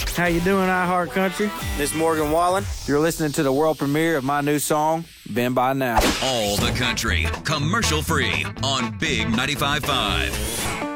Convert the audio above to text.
How you doing, iHeart Country? This is Morgan Wallen. You're listening to the world premiere of my new song, Been By Now. All the country, commercial free on Big 95.5.